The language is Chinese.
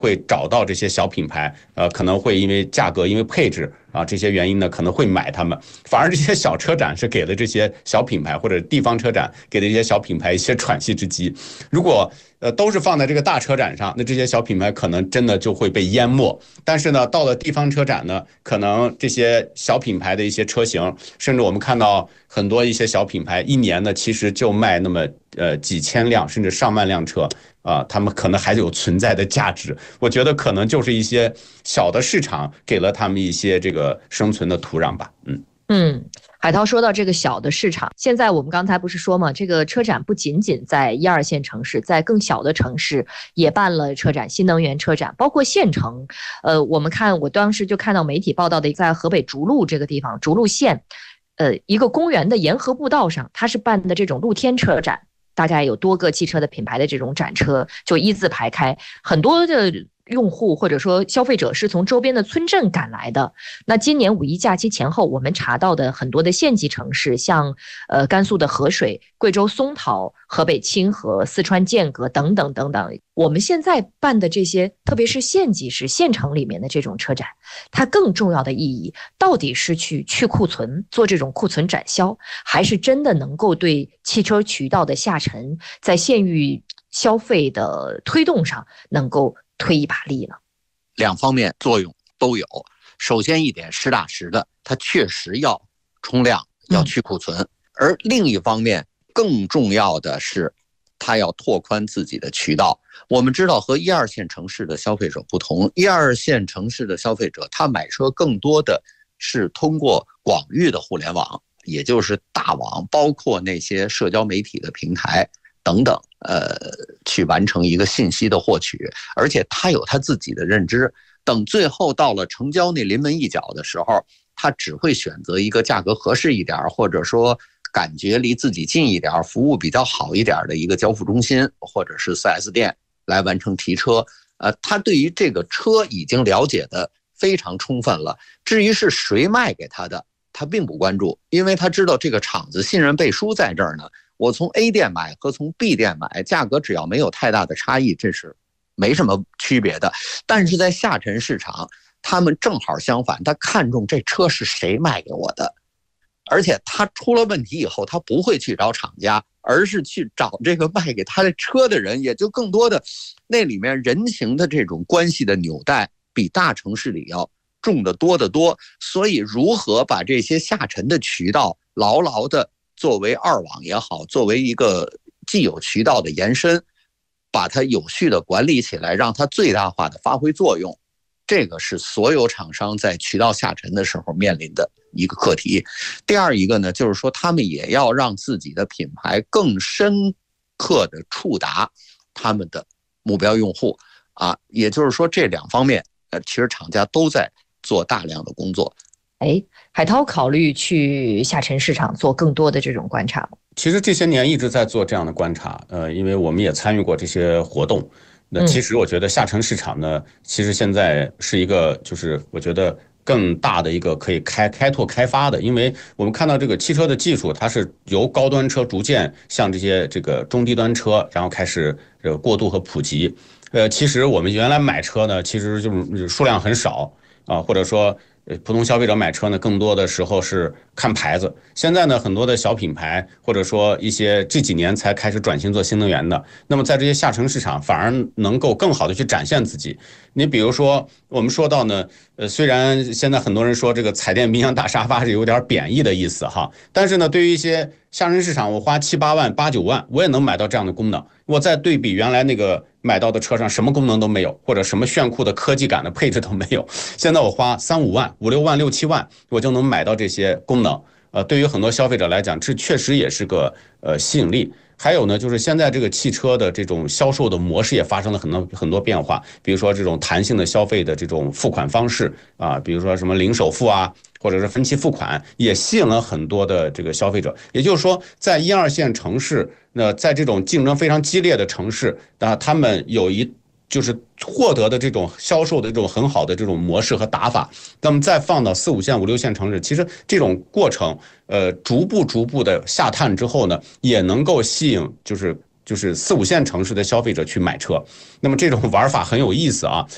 会找到这些小品牌，可能会因为价格、因为配置啊这些原因呢，可能会买它们。反而这些小车展是给了这些小品牌或者地方车展给了这些小品牌一些喘息之机。如果都是放在这个大车展上，那这些小品牌可能真的就会被淹没。但是呢，到了地方车展呢，可能这些小品牌的一些车型，甚至我们看到很多一些小品牌一年呢，其实就卖那么几千辆甚至上万辆车啊，他们可能还有存在的价值。我觉得可能就是一些小的市场给了他们一些这个生存的土壤吧。 海涛说到这个小的市场，现在我们刚才不是说嘛，这个车展不仅仅在1、2线城市，在更小的城市也办了车展，新能源车展，包括县城。我当时就看到媒体报道的，在河北逐鹿这个地方，逐鹿县，一个公园的沿河步道上，它是办的这种露天车展，大概有多个汽车的品牌的这种展车就一字排开，很多的用户或者说消费者是从周边的村镇赶来的。那今年5一假期前后，我们查到的很多的县级城市，像甘肃的合水、贵州松桃、河北清河、四川剑阁等等等等。我们现在办的这些，特别是县级市、县城里面的这种车展，它更重要的意义到底是去库存，做这种库存展销，还是真的能够对汽车渠道的下沉，在县域消费的推动上能够推一把力呢？ 两方面作用都有。首先一点，实打实的，它确实要冲量，要去库存；而另一方面，更重要的是，它要拓宽自己的渠道。我们知道，和1、2线城市的消费者不同，1、2线城市的消费者，他买车更多的是通过广域的互联网，也就是大网，包括那些社交媒体的平台等等，去完成一个信息的获取，而且他有他自己的认知。等最后到了成交那临门一脚的时候，他只会选择一个价格合适一点，或者说感觉离自己近一点、服务比较好一点的一个交付中心或者是 4S 店来完成提车。他对于这个车已经了解的非常充分了。至于是谁卖给他的，他并不关注，因为他知道这个厂子信任背书在这儿呢。我从 A 店买和从 B 店买，价格只要没有太大的差异，这是没什么区别的。但是在下沉市场，他们正好相反，他看中这车是谁卖给我的，而且他出了问题以后，他不会去找厂家，而是去找这个卖给他的车的人，也就更多的那里面人情的这种关系的纽带，比大城市里要重得多得多。所以如何把这些下沉的渠道牢牢的作为二网也好，作为一个既有渠道的延伸，把它有序的管理起来，让它最大化的发挥作用，这个是所有厂商在渠道下沉的时候面临的一个课题。第二一个呢，就是说他们也要让自己的品牌更深刻的触达他们的目标用户啊，也就是说这两方面，其实厂家都在做大量的工作。 海涛考虑去下沉市场做更多的这种观察吗？ 其实这些年一直在做这样的观察，因为我们也参与过这些活动。那其实我觉得下沉市场呢，其实现在是一个，就是我觉得更大的一个可以开拓开发的，因为我们看到这个汽车的技术，它是由高端车逐渐向这个中低端车，然后开始过渡和普及。其实我们原来买车呢，其实就是数量很少啊，或者说普通消费者买车呢，更多的时候是看牌子。现在呢，很多的小品牌或者说一些这几年才开始转型做新能源的，那么在这些下沉市场反而能够更好的去展现自己。你比如说，我们说到呢，虽然现在很多人说这个彩电、冰箱、大沙发是有点贬义的意思哈，但是呢，对于一些下沉市场，我花7、8万、8、9万，我也能买到这样的功能。我再对比原来那个买到的车上什么功能都没有，或者什么炫酷的科技感的配置都没有，现在我花3、5万、5、6万、6、7万，我就能买到这些功能。对于很多消费者来讲，这确实也是个吸引力。还有呢，就是现在这个汽车的这种销售的模式也发生了很多变化，比如说这种弹性的消费的这种付款方式啊，比如说什么零首付啊，或者是分期付款，也吸引了很多的这个消费者。也就是说，在1、2线城市，那在这种竞争非常激烈的城市，他们就是获得的这种销售的这种很好的这种模式和打法，那么再放到4、5线、5、6线城市，其实这种过程，逐步的下探之后呢，也能够吸引就是4、5线城市的消费者去买车。那么这种玩法很有意思啊，